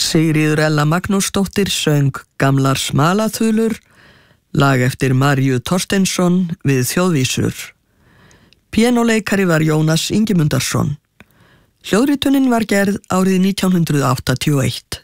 Sigríður Ella Magnúsdóttir söng Gamlar smalaþulur, lag eftir Maríu Thorsteinsson við þjóðvísur. Píanóleikari var Jónas Ingimundarson. Hljóðritunin var gerð árið 1981.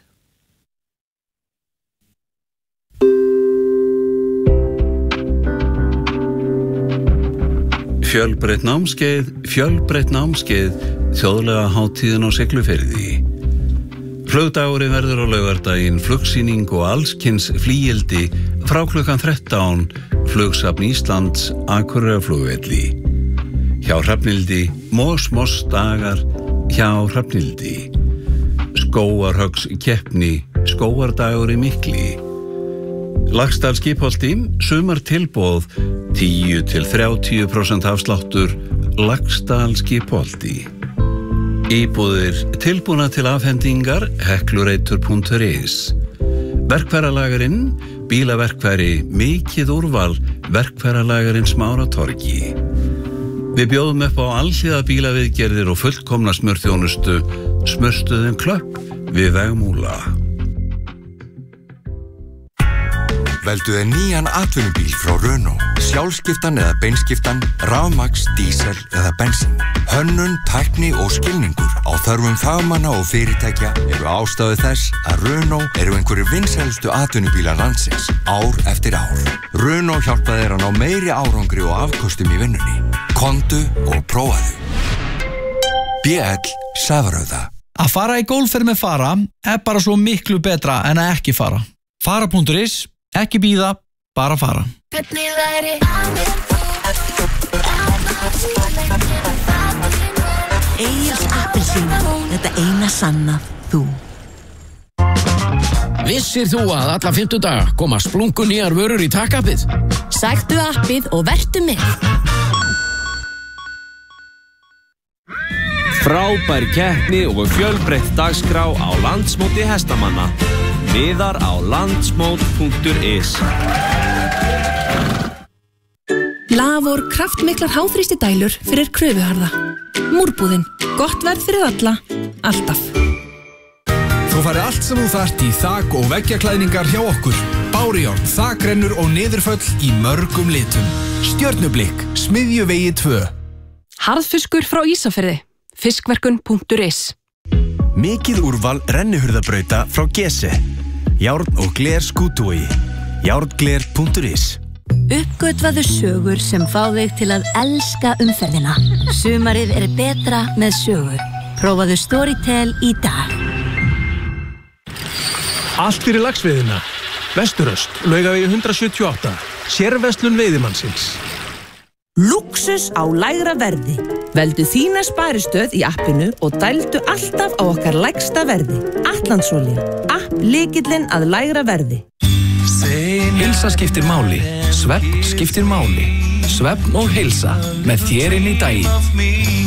Fjölbreytt námskeið, þjóðlega hátíðin á Siglufirði. Flugdagurinn verður á laugardaginn, flugsýning og allskyns flygildi frá klukkan 13, Flugsafn Íslands, Akureyrarflugvelli. Hjá Hrafnildi, Mos dagar hjá Hrafnildi. Skógarhöggskeppni, skógardagur í Mikli. Laxdal Skipholti, sumartilboð, 10–30% afsláttur, Laxdal Skipholti. Íbúðir tilbúna til afhendingar, heklureitur.is. Verkfæralagarinn, bílaverkfæri, mikið úrval, verkfæralagarinn Smáratorgi. Við bjóðum upp á alhliða bílaviðgerðir og fullkomna smurþjónustu, Smurstuðin Klöpp við Vegmúla. Veldu þér nýjan atvinnubíl frá Renault. Sjálfskiptan eða beinskiptan, rafmagns, dísel eða bensín. Hönnun, tækni og skilningur á þörfum fagmanna og fyrirtækja eru ástæðu þess að Renault eru einhverjir vinsælustu atvinnubílar landsins ár eftir ár. Renault hjálpa þér að ná meiri árangri og afkostum í vinnunni. Komdu og prófaðu. BL Safrauða. Að fara í golfferð með Fara bara svo miklu betra en að ekki fara. Fara.is, ekki bíða, bara fara. Hvernig væri Egils appelsín, þetta eina sanna þú. Vissir þú að alla 50 daga koma splunkunýjar vörur í takkappið? Sæktu appið og vertu með. Frábær keppni og fjölbreytt dagskrá á landsmóti hestamanna. Miðar á landsmót.is. Lavor kraftmiklar háþrýsti dælur fyrir kröfuharða. Múrbúðin, gott verð fyrir alla, alltaf. Þú færði allt sem þú þarft í þak- og veggjaklæðningar hjá okkur. Bárujárn, þakrennur og niðurföll í mörgum litum. Stjörnublikk, Smiðjuvegi 2. Harðfiskur frá Ísafirði, fiskverkun.is. Mikið úrval rennihurðabrauta frá Gese. Járn og gler Skútuvogi. Járngler.is. Uppgötvaðu sögur sem fá þig til að elska umferðina. Sumarið betra með sögu. Prófaðu Storytel í dag. Allt fyrir laxveiðina. Vesturöst, Laugavegi 178. Sérverslun veiðimannsins. Lúxus á lægra verði. Veldu þína sparistöð í appinu og dældu alltaf á okkar lægsta verði. Atlandsolía. App lykillinn að lægra verði. Heilsa skiptir máli, svefn skiptir máli. Svefn og heilsa með þér inn í daginn.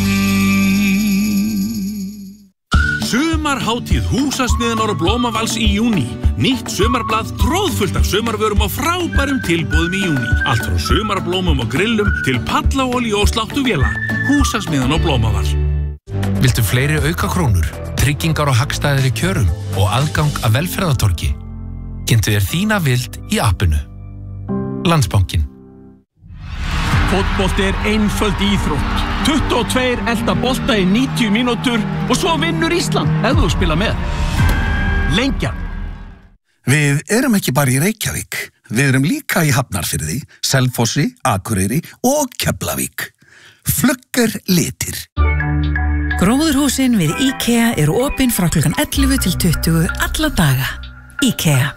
Sumarhátíð Húsasmiðjunar og Blómavals í júní. Nýtt sumarblað tróðfullt af sumarvörum og frábærum tilboðum í júní. Allt frá sumarblómum og grillum til pallaolíu og sláttuvéla. Húsasmiðjan og Blómaval. Viltu fleiri aukakrónur, tryggingar og hagstæðari kjörum og aðgang að velferðartorgi? Kynntu þér þína vild í appinu. Landsbankinn. Fótbolti einföld íþrótt. 22 elta bolta í 90 mínútur og svo vinnur Ísland ef þú spila með. Lengjan. Við erum ekki bara í Reykjavík. Við erum líka í Hafnarfirði, Selfossi, Akureyri og Keflavík. Flugger litir. Gróðurhúsin við IKEA eru opin frá klukkan 11 til 20 alla daga. IKEA.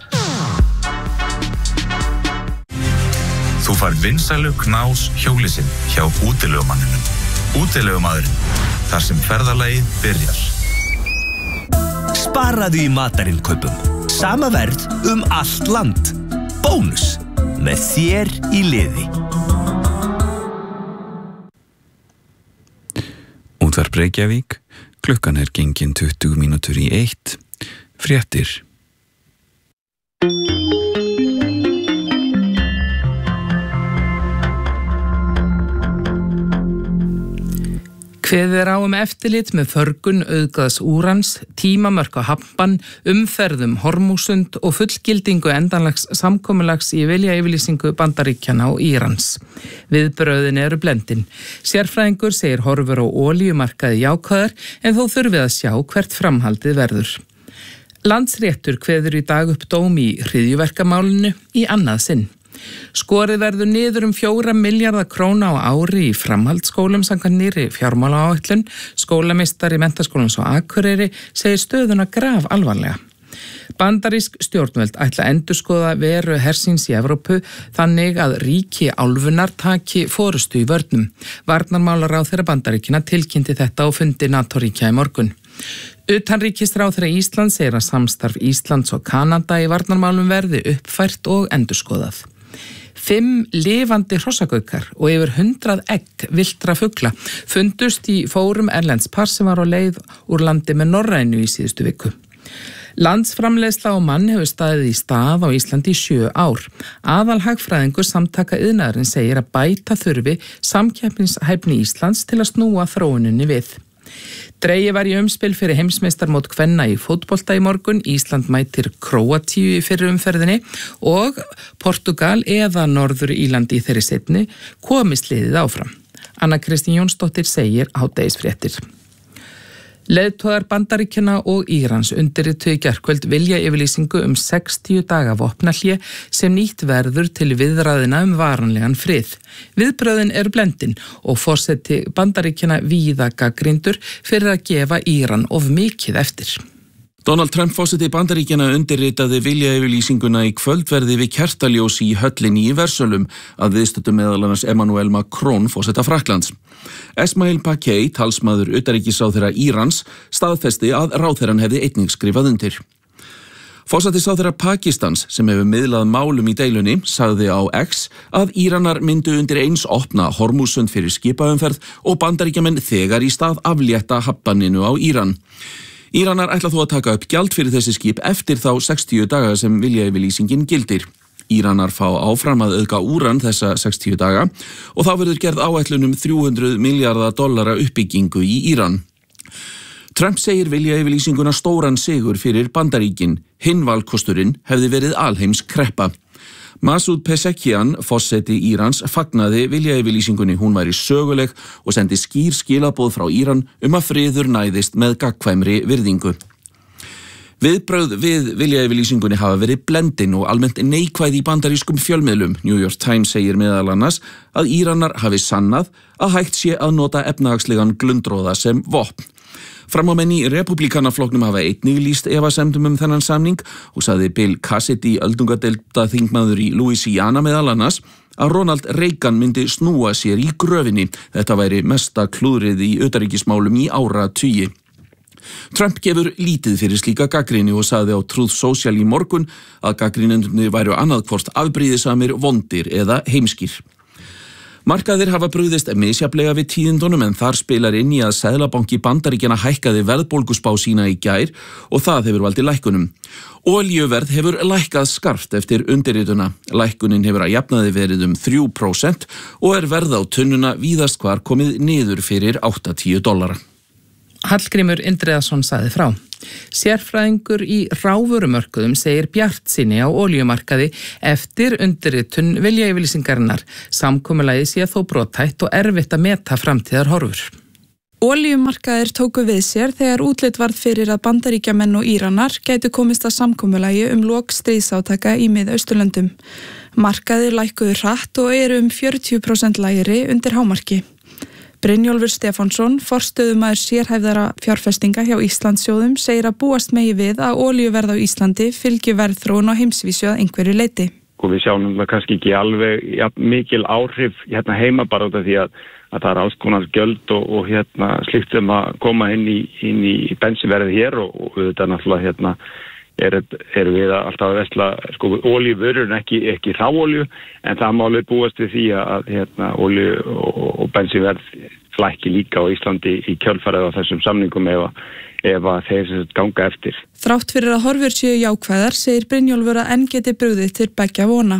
Þú fær vinsælu knás hjólisinn hjá útilegumanninum. Útilegumadurinn, þar sem ferðalagið byrjar. Sparaðu í matarinkaupum. Sama verð allt land. Bónus. Með þér í liði. Útvarp Reykjavík. Klukkan gengin 20 mínútur í 1. Fréttir. Kveðið á eftirlit með förgun auðgaðs úrans, tímamörk á Hafnbann, umferðum Hormúsund og fullgildingu endanlegs samkomulags í viljayfirlýsingu Bandaríkjanna og Írans. Viðbrögðin eru blendin. Sérfræðingur segir horfur á olíumarkaði jákvæðar en þó þurfið að sjá hvert framhaldið verður. Landsréttur kveður í dag upp dóm í hryðjuverkamálinu í annað sinn. Skorið verður niður 4 milljarða króna á ári í framhaldsskólum samkvæmt nýrri fjármálaáætlun. Skólameistari Menntaskólans á Akureyri segir stöðuna graf alvarlega. Bandarísk stjórnvöld ætla að endurskoða veru hersins í Evrópu þannig að ríki álfunnar taki forystu í vörnum. Varnarmálaráðherra Bandaríkjanna tilkynnti þetta á fundi NATO-ríkja í morgun. Utanríkisráðherra Íslands segir að samstarf Íslands og Kanada í varnarmálum verði uppfært og endurskoðað. 5 lifandi hrossagaukar og yfir 100 egg villtra fugla fundust í fórum erlends par sem var á leið úr landi með Norrænu í síðustu viku. Landsframleiðsla á mann hefur staðið í stað á Íslandi í 7 ár. Aðalhagfræðingur Samtaka iðnaðarins segir að bæta þurfi samkeppnishæfni Íslands til að snúa þróuninni við. Dregið var í umspil fyrir heimsmeistarmót kvenna í fótbolta í morgun. Ísland mætir Króatíu í fyrri umferðinni og Portugal eða Norður-Írland í þeirri seinni komist liðið áfram. Anna Kristín Jónsdóttir segir hádegisfréttir. Leiðtogar Bandaríkjanna og Írans undirrituðu í gærkvöld viljayfirlýsingu 60 daga vopnahlé sem nýtt verður til viðræðina varanlegan frið. Viðbrögðin eru blendin og forseti Bandaríkjanna víða gagnrýndur fyrir að gefa Íran of mikið eftir. Donald Trump forseti Bandaríkjanna undirritaði viljayfirlýsinguna í kvöldverði við kertaljósi í höllinni í Versölum að viðstöddu meðal annars Emmanuel Macron forseta Frakklands. Esmail Paquet, talsmaður utanríkisráðherra Írans, staðfesti að ráðherrann hefði einnig skrifað undir. Forsætisráðherra Pakistans, sem hefur miðlað málum í deilunni, sagði á X að Íranar myndu undir eins opna Hormúsund fyrir skipaumferð og Bandaríkjamenn þegar í stað aflétta hafnbanninu á Íran. Íranar ætla þó að taka upp gjald fyrir þessi skip eftir þá 60 daga sem viljayfirlýsingin gildir. Íranar fá áfram að auðga úran þessa 60 daga og þá verður gerð áætlun $300 milljarða uppbyggingu í Íran. Trump segir viljayfirlýsinguna stóran sigur fyrir Bandaríkin. Hinn valkosturinn hefði verið alheims kreppa. Masoud Pezeshkian, forseti Írans, fagnaði viljayfirlýsingunni. Hún væri söguleg og sendi skýr skilaboð frá Íran að friður næðist með gagnkvæmri virðingu. Viðbrögð við viljayfirlýsingunni hafa verið blendin og almennt neikvæð í bandarískum fjölmiðlum. New York Times segir meðal annars að Íranar hafi sannað að hægt sé að nota efnahagslegan glundroða sem vopn. Framámenn í repúblikanaflokknum hafa einnig lýst efasemdum þennan samning og sagði Bill Cassidy, öldungadeilda þingmaður í Louisiana meðal annars, að Ronald Reagan myndi snúa sér í gröfinni. Þetta væri mesta klúðrið í utanríkismálum í áratugi. Trump gefur lítið fyrir slíka gagnrýni og sagði á Truth Social í morgun að gagnrýnendurnir væru annað hvort afbrýðisamir, vondir eða heimskir. Markaðir hafa brugðist misjafnlega við tíðindunum en þar spilar inn í að Seðlabanki Bandaríkjanna hækkaði verðbólguspá sína í gær og það hefur valdið lækkunum. Olíuverð hefur lækkað skarpt eftir undirrituna. Lækkunin hefur að jafnaði verið 3% og verð á tunnuna víðast hvar komið niður fyrir $80. Hallgrímur Indriðason sagði frá. Sérfræðingur í ráðvörumörkuðum segir bjartsýni á olíumarkaði eftir undirritun viljayfirlýsingarinnar. Samkomulagið sé þó brothætt og erfitt að meta framtíðarhorfur. Olíumarkaðir tóku við sér þegar útlit varð fyrir að Bandaríkjamenn og Íranar gætu komist að samkomulagi lok stríðsátaka í Mið-Austurlöndum. Markaðir lækkuðu hratt og eru 40% lægri undir hámarki. Brynjólfur Stefánsson, forstöðumaður sérhæfðara fjárfestinga hjá Íslandssjóðum, segir að búast megi við að olíuverð á Íslandi fylgi verðþróun á heimsvísu að einhverju leyti. Við sjáum kannski ekki alveg mikil áhrif heima bara út af því að það er alls konar gjöld og slíkt sem að koma inn í bensinverðið hér og þetta náttúrulega eru við alltaf að vesla olíuvörur en ekki hráolíu en það má alveg búast við því að olíu og bensinverð flækki líka á Íslandi í kjölfarið á þessum samningum ef að þeir ganga eftir. Þrátt fyrir að horfur séu jákvæðar segir Brynjólfur að enn geti brugðið til beggja vona.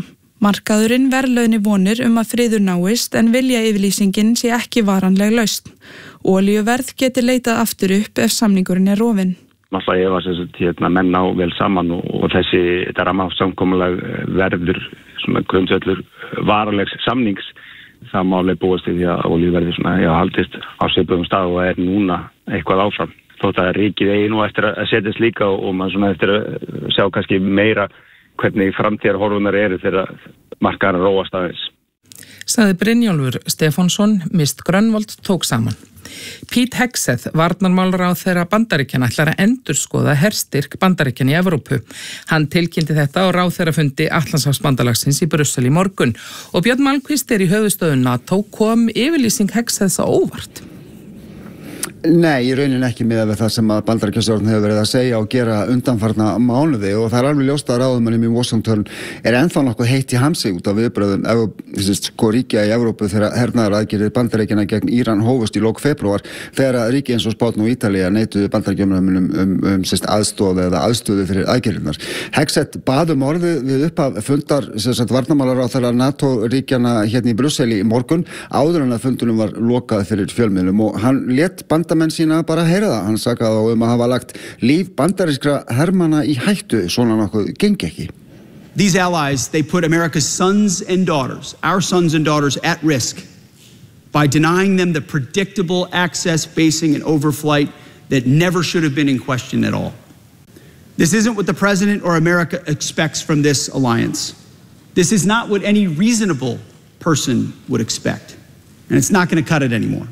Markaðurinn verðlauni vonir að friður náist en viljayfirlýsingin sé ekki varanleg lausn. Olíuverð geti leitað aftur upp ef samningurinn rofinn. Náttúrulega ef að menn á vel saman og þetta rammasamkomulag verður svona grundvöllur varanlegs samnings, það má alveg búast við því að olíuverðið haldist á svipuðum stað og núna eitthvað áfram. Þótt að ríkið eigi nú eftir að setjast líka og maður svona eftir að sjá kannski meira hvernig framtíðarhorfunar eru þegar markaðar róast aðeins. Sagði Brynjólfur Stefánsson, Mist Grönvold tók saman. Pete Hegseth, varnarmálaráðherra Bandaríkjanna, ætlar að endurskoða herstyrk Bandaríkjanna í Evrópu. Hann tilkynnti þetta á ráðherrafundi Atlantshafsbandalagsins í Brussel í morgun og Björn Malmquist í höfuðstöðu NATO. Kom yfirlýsing Hegseths á óvart? Nei, í rauninni ekki miðað við það sem að Bandaríkjastjórn hefur verið að segja og gera undanfarna mánuði og það alveg ljóst að ráðamönnum í Washington ennþá nokkuð heitt í hamsi út af viðbröðum ríkja í Evrópu þegar hernaðaraðgerðir Bandaríkjanna gegn Íran hófust í lok febrúar þegar ríki eins og Spánn og Ítalía neituðu Bandaríkjamönnum aðstoð eða aðstöðu fyrir aðgerðirnar. Hegseth bað orðið við upphaf fundar varnarmálaráðherra NATO-ríkjanna hérna í Brussel í morgun áður en að fundunum var lokað fyrir fjölmiðlum og hann lét bandamenn sína bara heyra það. Hann sakaði þá að hafa lagt líf bandarískra hermanna í hættu, svona nokkuð gengi ekki. These allies, they put America's sons and daughters, our sons and daughters at risk by denying them the predictable access, basing and overflight that never should have been in question at all. This isn't what the President or America expects from this alliance. This is not what any reasonable person would expect. And it's not going to cut it anymore.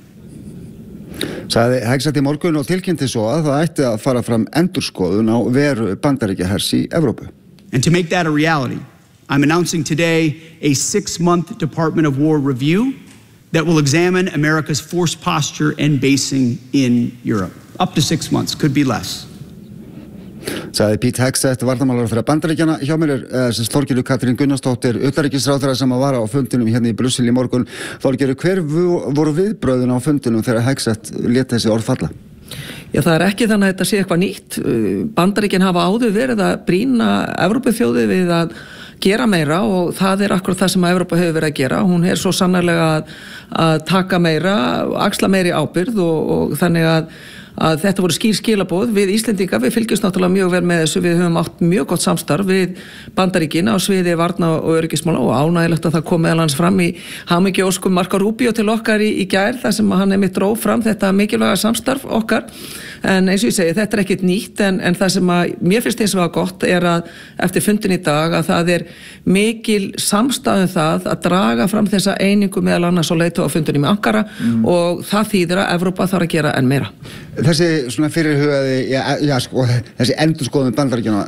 Sagði Hegseth í morgun og tilkynnti svo að það ætti að fara fram endurskoðun á veru Bandaríkjahers í Evrópu. And to make that a reality, I'm announcing today a 6-month Department of War review that will examine America's force posture and basing in Europe. Up to 6 months, could be less. Sagði Pete Hegseth, varnarmálaráðherra Bandaríkjanna. Hjá mér Þorgerður Katrín Gunnarsdóttir, utanríkisráðherra sem var á fundinum hérna í Brussel í morgun. Þorgerður, hver voru viðbrögðin á fundinum þegar Hegseth lét þessi orð falla? Já, það ekki þannig að þetta sé eitthvað nýtt. Bandaríkin hafa áður verið að brýna Evrópuþjóðir við að gera meira og það akkurat það sem Evrópa hefur verið að gera. Hún svo sannarlega að taka meira, axla meiri ábyrgð og þannig að þetta voru skýr skilaboð. Við Íslendinga, við fylgjumst náttúrulega mjög vel með þessu. Við höfum átt mjög gott samstarf við Bandaríkin á sviði varna og öryggismála og ánægilegt að það kom meðal hans fram í hamingjuóskum Marco Rubio til okkar í gær þar sem hann einmitt dró fram þetta mikilvæga samstarf okkar. En eins og ég segi, þetta ekkert nýtt en það sem mér finnst eins og var gott að eftir fundin í dag að það mikil samstaðum það að draga fram þessa einingu meðal annars og leiðtogafundinum í Ankara og það þýðir að Evrópa þarf að gera enn meira. Þessi svona fyrirhugaði, þessi endurskoðun Bandaríkjanna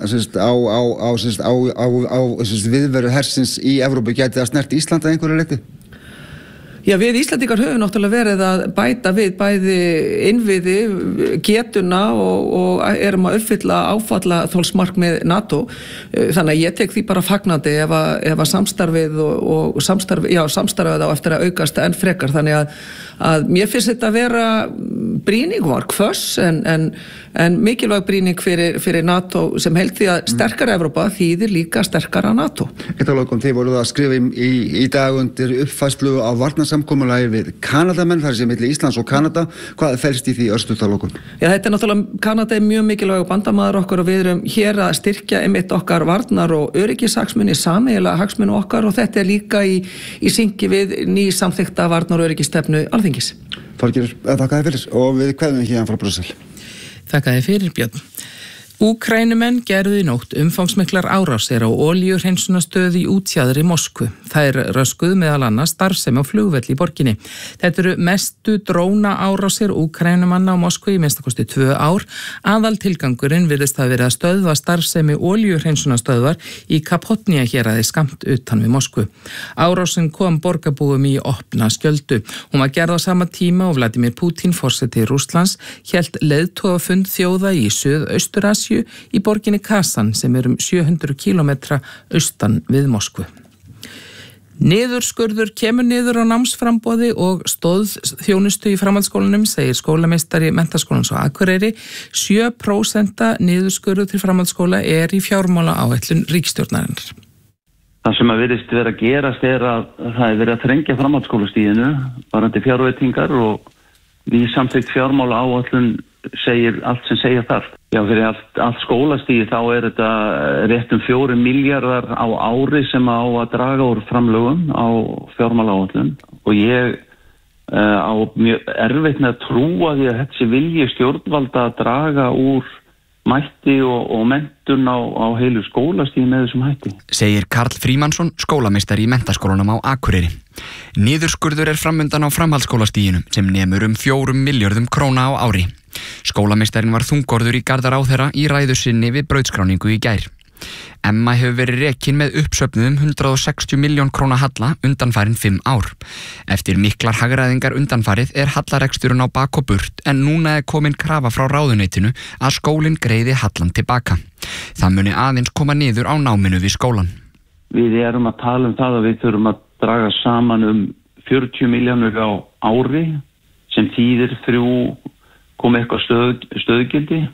á viðveru hersins í Evrópu gæti það snert Ísland að einhverju leyti? Já, við Íslandingar höfum náttúrulega verið að bæta við bæði innviði, getuna og erum að uppfylla áfallaþolsmarkmið NATO. Þannig að ég tek því bara fagnandi ef að samstarfið og samstarfið á eftir að aukast enn frekar. Þannig að mér finnst þetta að vera brýning, var hvöss en mikilvæg brýning fyrir NATO sem held því að sterkara Evrópa þýðir líka sterkara NATO. Þið voruð að skrifa í dag undir uppfærslu á varnarsamkomulagi við Kanadamenn, þar sem milli Íslands og Kanada. Hvað felst í því örstuðarlókun? Já, þetta náttúrulega, Kanada mjög mikilvæg bandamaður okkar og við erum hér að styrkja einmitt okkar varnar og öryggishagsmuni, sameiginlega hagsmuni okkar og þetta líka í syngi við ný samþykkta varnar og öryggisstefnu Alþingis. Þorgerður, þakka þér fyrir og við kveðum hérna frá Brussel. Þakka þér fyrir, Björn. Úkraínumenn gerðu í nótt umfangsmiklar árásir á olíuhreinsunarstöð í útjaðri Moskvu. Þær röskuðu meðal annars starfsemi á flugvelli í borginni. Þetta eru mestu dróna árásir Úkraínumanna á Moskvu í minnstakosti 2 ár. Aðal tilgangurinn virðist hafa verið að stöðva starfsemi olíuhreinsunarstöðvar í Kapotnia héraði skammt utan við Moskvu. Árásin kom borgarbúum í opna skjöldu. Hún var gerð á sama tíma og Vladimir Putin, forseti Rússlands, hélt leiðtogafund þjóða í Suðaustur-Asíu í borginni Kazan sem 700 kilometra austan við Moskvu. Niðurskurður kemur niður á námsframboði og stóðþjónustu í framhaldsskólanum, segir skólameistari Menntaskólans á Akureyri. 7% niðurskurður til framhaldsskóla í fjármálaáætlun ríkisstjórnarinnar. Það sem virðist vera að gerast að það verið að þrengja framhaldsskólastiginu varðandi fjárveitingar og Ný samþykkt fjármálaáætlun segir allt sem segja þarf. Já, fyrir allt skólastíði þá þetta rétt 4 milljarðar á ári sem á að draga úr framlögum á fjármálaáætlun og ég á mjög erfitt með að trúa því að þetta sé vilji stjórnvalda að draga úr mætti og menntun á heilu skólastíði með þessum hætti. Segir Karl Frímannsson, skólameistari í Menntaskólanum á Akureyri. Niðurskurður framundan á framhaldsskólastíginum sem nemur 4 milljörðum króna á ári. Skólameistarin var þungorður í garð ráðherra í ræðu sinni við brautskráningu í gær. Emma hefur verið rekin með uppsöfnuðum 160 milljón króna halla undanfarin 5 ár. Eftir miklar hagræðingar undanfarið hallareksturinn á bak og burt en núna komin krafa frá ráðuneytinu að skólinn greiði hallan tilbaka. Það muni aðeins koma niður á náminu við skólan. Við erum að tala það að við þurfum að draga saman 40 milljónir á ári sem þýðir 3 komi eitthvað stöðgildi.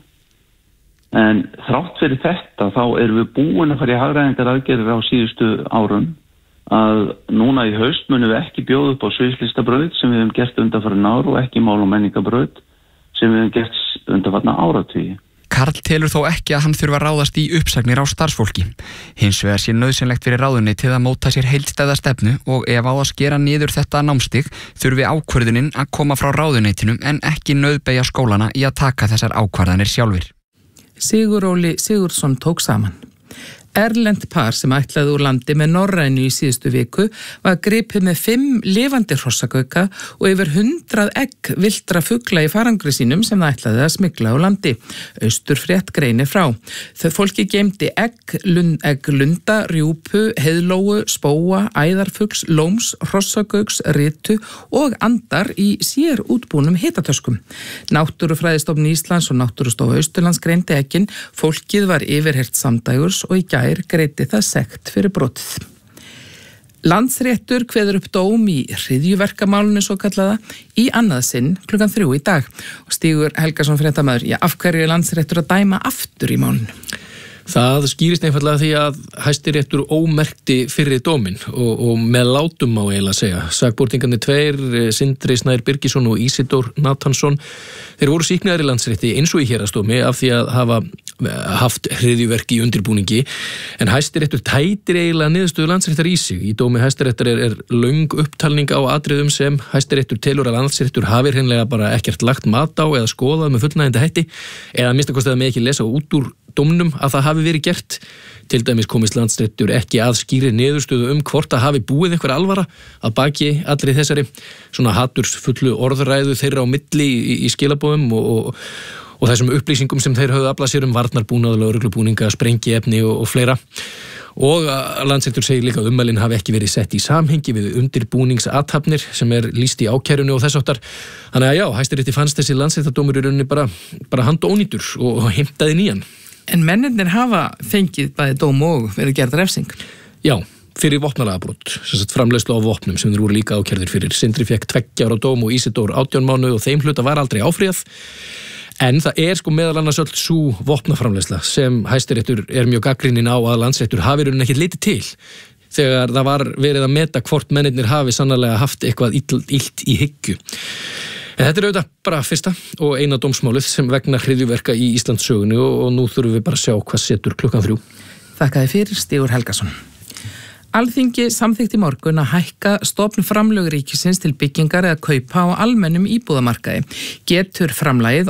En þrátt fyrir þetta þá erum við búin að fara í hagræðingar aðgerðir á síðustu árum að núna í haust munum við ekki bjóða upp á sviðslistabraut sem við hefum gert undanfarin ár og ekki mál- og menningabraut sem við hefum gert undanfarna áratugi. Karl telur þó ekki að hann þurfa að ráðast í uppsagnir á starfsfólki. Hins vegar sé nauðsynlegt fyrir ráðuneytið að móta sér heildstæða stefnu og ef á að skera niður þetta námstig þurfi ákvörðunin að koma frá ráðuneytinu en ekki nauðbeygja skólana í að taka þessar ákvarðanir sjálfir. Sigur Óli Sigurðsson tók saman. Erlent par sem ætlaði úr landi með Norrænu í síðustu viku var gripið með 5 lifandi hrossagauka og yfir 100 egg villtra fugla í farangri sínum sem það ætlaði að smygla á landi. Austurfrétt greinir frá. Þau fólki geymdi egg lunda, rjúpu, heiðlóu, spóa, æðarfugls, lóms, hrossagauks, ritu og andar í sér útbúnum hitatöskum. Náttúrufræðistofnun Íslands og Náttúrustofa Austurlands greindi eggin. Fólkið var yfirheyrt samdægurs og í greiddi það sekt fyrir brotið. Landsréttur kveður upp dóm í hryðjuverkamálinu svo kallaða í annað sinn klukkan 3 í dag. Og Stígur Helgason fréttamaður, af hverju Landsréttur að dæma aftur í málinu? Það skýrist einfallega því að Hæstiréttur ómerkti fyrri dóminn og með látum má eiginlega segja. Sakborningarnir 2, Sindri Snær Birgisson og Ísidór Nathansson, þeir voru sýknaðir í Landsrétti eins og í héraðsdómi af því að hafa haft hryðjuverk í undirbúningi en Hæstiréttur tætir eiginlega niðurstöðu Landsréttar í sig. Í dómi Hæstiréttar er löng upptalning á atriðum sem Hæstiréttur telur að Landsréttur hafi hreinlega bara ekkert lagt mat á eða skoðað með fullnægjandi hætti eða að minnsta kosti að með ekki lesa út úr dómnum að það hafi verið gert. Til dæmis komist Landsréttur ekki að skýri niðurstöðu hvort að hafi búið einhver alvara að baki allri þessari svona hatursfullu orðræðu þeirra á milli í skilabóðum og þessum upplýsingum sem þeir höfðu aflað sér varnarbúnað, lögreglubúninga, sprengiefni og fleira. Og Landsréttur segir líka að ummælin hafi ekki verið sett í samhengi við undirbúningsathafnir sem lýst í ákærunni og þess áttar. Þannig að já, Hæstirétti fannst þessi Landsréttardómur í rauninni bara handónýtur og heimtaði nýjan. En mennirnir hafa fengið bæði dóm og verið gerð refsing? Já, fyrir vopnalagabrot, framleiðslu á vopnum sem þeir voru líka ákærðir fyrir. Sindri fekk 2 ára dóm og Ísidór 18 mánuð og þeim hluta var aldrei áfrýjað. En það meðal annars öll sú vopnaframleiðsla sem Hæstiréttur mjög gagnrýninn á að Landsréttur hafi rauninni ekkert litið til þegar það var verið að meta hvort mennirnir hafi sannarlega haft eitthvað illt í hyggju. En þetta auðvitað bara fyrsta og eina dómsmálið sem vegna hryðjuverka í Íslandssögunni og nú þurfum við bara að sjá hvað setur klukkan 3. Þakka þér fyrir, Stígur Helgason. Alþingi samþykkti í morgun að hækka stofnframlög ríkisins til byggingar eða kaupa á almennum íbúðamarkaði. Getur framlagið